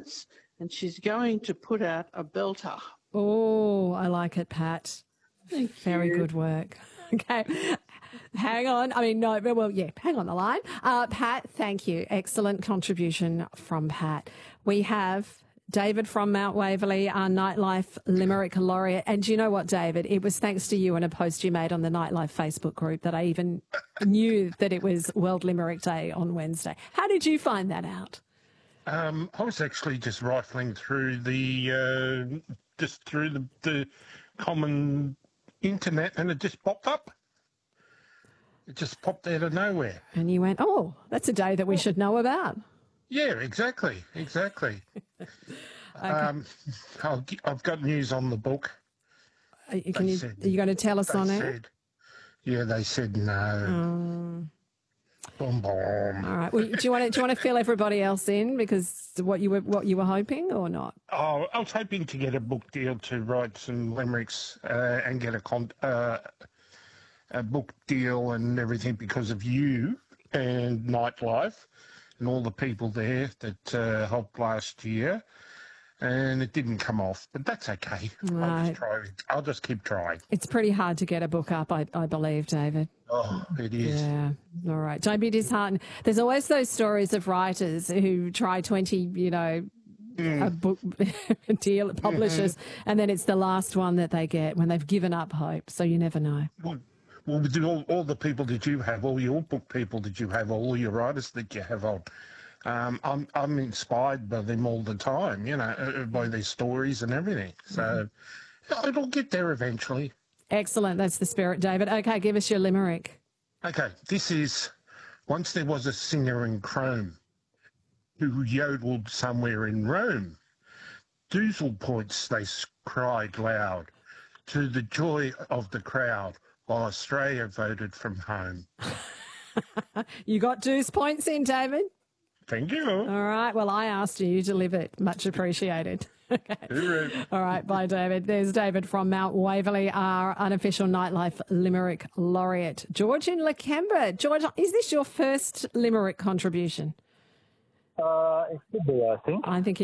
Christmas, and she's going to put out a belter. Oh, I like it, Pat. Very good work. Okay. Hang on. I mean, no, well, yeah, hang on the line. Pat, thank you. Excellent contribution from Pat. We have David from Mount Waverley, our Nightlife Limerick laureate. And do you know what, David? It was thanks to you and a post you made on the Nightlife Facebook group that I even knew that it was World Limerick Day on Wednesday. How did you find that out? I was actually just rifling through the common internet, and it just popped up. It just popped out of nowhere. And you went, oh, that's a day that we should know about. Yeah, exactly. Okay. I've got news on the book. Are you going to tell us on it? Yeah, they said no. Boom, boom. All right. Well, do you want to fill everybody else in because what you were hoping or not? Oh, I was hoping to get a book deal to write some limericks and get a book deal and everything because of you and Nightlife and all the people there that helped last year. And it didn't come off, but that's okay. Right. I'll just keep trying. It's pretty hard to get a book up, I believe, David. Oh, it is. Yeah. All right. Don't be disheartened. There's always those stories of writers who try 20, a book deal at publishers, and then it's the last one that they get when they've given up hope. So you never know. Well, all the people that you have, all your book people that you have, all your writers that you have on, I'm inspired by them all the time, by their stories and everything. So it'll get there eventually. Excellent. That's the spirit, David. Okay, give us your limerick. Okay, this is, once there was a singer in Chrome who yodeled somewhere in Rome. Doozle points they cried loud to the joy of the crowd while Australia voted from home. You got deuce points in, David? Thank you. All right. Well, I asked you. You delivered. Much appreciated. Okay. All right. Bye, David. There's David from Mount Waverley, our unofficial Nightlife Limerick laureate. George in Lakembra. George, is this your first Limerick contribution? It could be, I think. I think